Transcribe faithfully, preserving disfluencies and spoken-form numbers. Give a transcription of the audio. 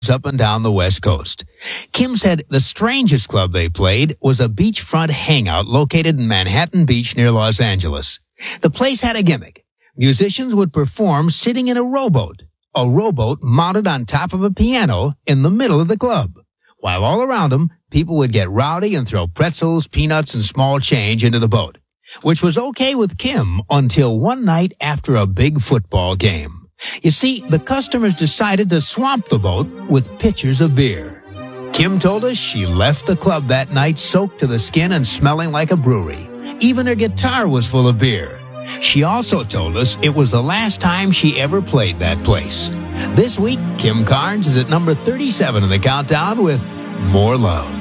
up and down the West Coast. Kim said the strangest club they played was a beachfront hangout located in Manhattan Beach near Los Angeles. The place had a gimmick. Musicians would perform sitting in a rowboat, a rowboat mounted on top of a piano in the middle of the club. While all around them, people would get rowdy and throw pretzels, peanuts, and small change into the boat, which was okay with Kim until one night after a big football game. You see, the customers decided to swamp the boat with pitchers of beer. Kim told us she left the club that night soaked to the skin and smelling like a brewery. Even her guitar was full of beer. She also told us it was the last time she ever played that place. This week, Kim Carnes is at number thirty-seven in the countdown with More Love.